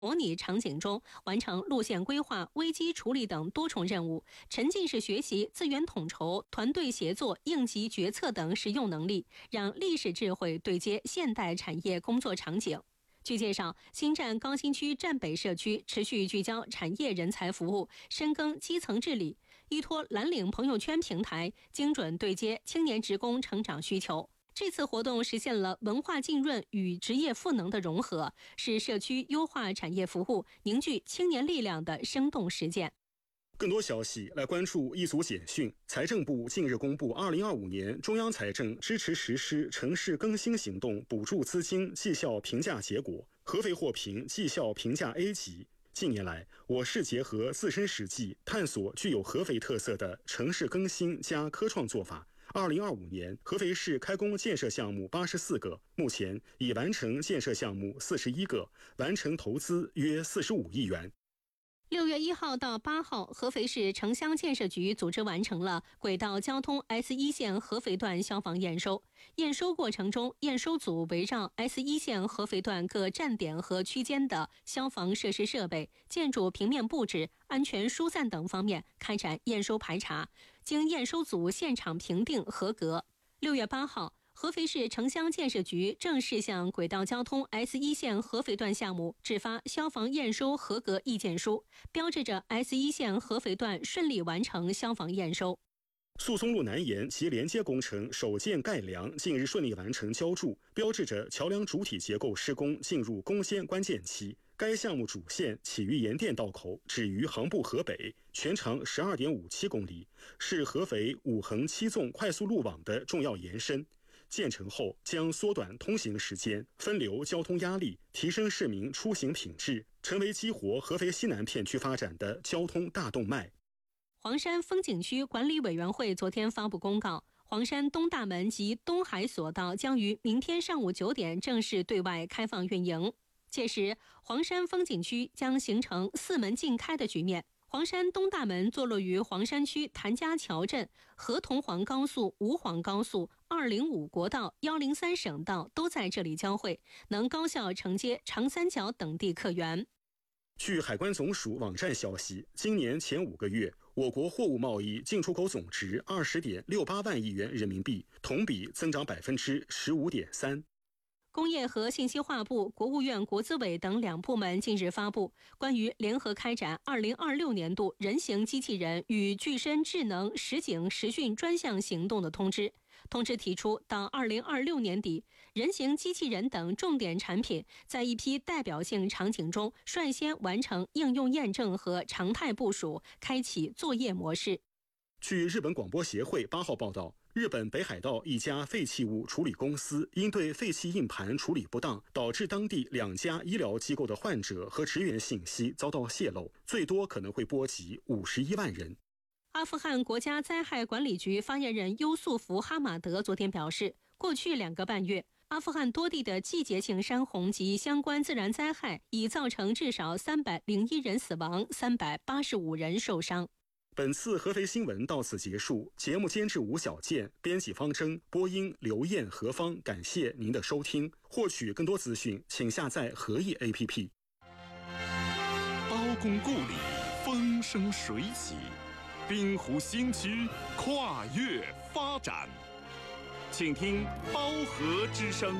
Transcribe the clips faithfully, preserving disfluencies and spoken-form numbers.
模拟场景中完成路线规划、危机处理等多重任务，沉浸式学习资源统筹、团队协作、应急决策等实用能力，让历史智慧对接现代产业工作场景。据介绍，新站高新区站北社区持续聚焦产业人才服务，深耕基层治理，依托蓝领朋友圈平台，精准对接青年职工成长需求。这次活动实现了文化浸润与职业赋能的融合，是社区优化产业服务、凝聚青年力量的生动实践。 更多消息来关注一组简讯。财政部近日公布二零二五年中央财政支持实施城市更新行动补助资金绩效评价结果，合肥获评绩效评价 A 级。近年来，我市结合自身实际，探索具有合肥特色的城市更新加科创做法。二零二五年，合肥市开工建设项目八十四个，目前已完成建设项目四十一个，完成投资约四十五亿元。 六月一号到八号，合肥市城乡建设局组织完成了轨道交通 S 一 线合肥段消防验收。验收过程中，验收组围绕 S 一 线合肥段各站点和区间的消防设施设备、建筑平面布置、安全疏散等方面开展验收排查，经验收组现场评定合格。六月八号，合肥市城乡建设局正式向轨道交通 S 一 线合肥段项目制发消防验收合格意见书，标志着 S 一 线合肥段顺利完成消防验收。 诉松路南延及连接工程首件盖梁近日顺利完成浇筑，标志着桥梁主体结构施工进入攻坚关键期。该项目主线起于盐店道口，止于杭埠河北，全长 十二点五七公里，是合肥五横七纵快速路网的重要延伸。建成后将缩短通行时间，分流交通压力，提升市民出行品质，成为激活合肥西南片区发展的交通大动脉。 黄山风景区管理委员会昨天发布公告，黄山东大门及东海索道将于明天上午九点正式对外开放运营。届时，黄山风景区将形成四门尽开的局面。黄山东大门坐落于黄山区谭家桥镇，合同黄高速、吴黄高速、二零五国道、一零三省道都在这里交汇，能高效承接长三角等地客源。 据海关总署网站消息，今年前五个月，我国货物贸易进出口总值二十点六八万亿元人民币，同比增长百分之十五点三。 工业和信息化部、国务院国资委等两部门近日发布关于联合开展二零二六年度人形机器人与具身智能实警实训专项行动的通知。通知提出，到二零二六年底，人形机器人等重点产品在一批代表性场景中率先完成应用验证和常态部署，开启作业模式。 据日本广播协会八号报道，日本北海道一家废弃物处理公司因对废弃硬盘处理不当，导致当地两家医疗机构的患者和职员信息遭到泄露，最多可能会波及五十一万人。 阿富汗国家灾害管理局发言人优素福·哈马德昨天表示，过去两个半月，阿富汗多地的季节性山洪及相关自然灾害已造成至少三百零一人死亡，三百八十五人受伤。 本次合肥新闻到此结束，节目监制吴小健，编辑方征，播音刘燕、何芳，感谢您的收听。获取更多资讯，请下载合易 A P P。 包公故里风生水起，滨湖新区跨越发展，请听包河之声。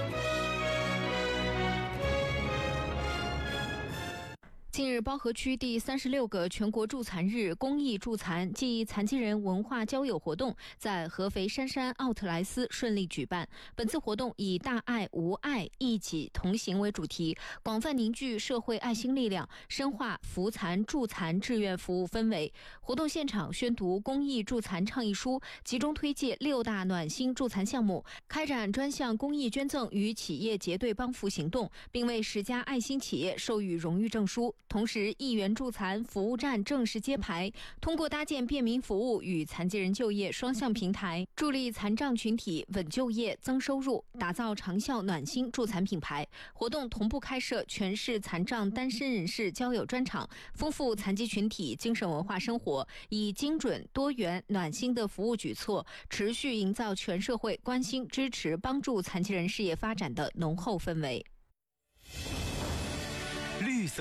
近日，包河区第三十六个全国助残日公益助残暨残疾人文化交友活动在合肥杉杉奥特莱斯顺利举办。本次活动以大爱无爱一起同行为主题，广泛凝聚社会爱心力量，深化扶残助残志愿服务氛围。活动现场宣读公益助残倡议书，集中推介六大暖心助残项目，开展专项公益捐赠与企业结对帮扶行动，并为十家爱心企业授予荣誉证书。同时，一元助残服务站正式揭牌，通过搭建便民服务与残疾人就业双向平台，助力残障群体稳就业、增收入，打造长效暖心助残品牌。活动同步开设全市残障单身人士交友专场，丰富残疾群体精神文化生活，以精准、多元、暖心的服务举措，持续营造全社会关心、支持、帮助残疾人事业发展的浓厚氛围。